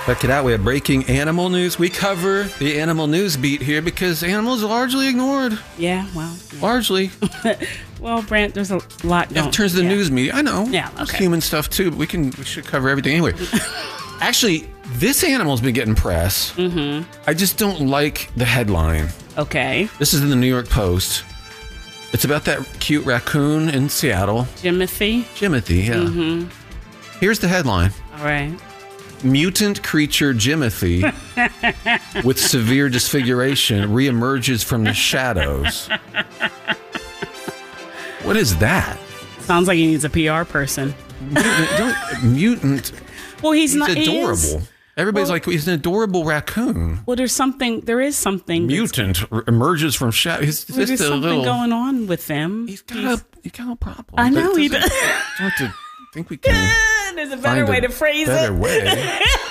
Check it out. We have breaking animal news. We cover the animal news beat here because animals are largely ignored. Yeah, well. Yeah. Largely. Well, Brent, there's a lot going on. In terms of the news media, I know. Yeah, okay. It's human stuff too, but we should cover everything anyway. Actually, this animal's been getting press. Mm-hmm. I just don't like the headline. Okay. This is in the New York Post. It's about that cute raccoon in Seattle. Jimothy, yeah. Mm-hmm. Here's the headline. all right. Mutant creature Jimothy with severe disfiguration reemerges from the shadows. What is that? Sounds like he needs a PR person. Mutant. Well, he's not adorable. Everybody's like, he's an adorable raccoon. Well, there is something. Mutant emerges from shadows. There's something going on with them. He's got a problem. I know he does. I think we can. There's a better way to phrase it. Better way.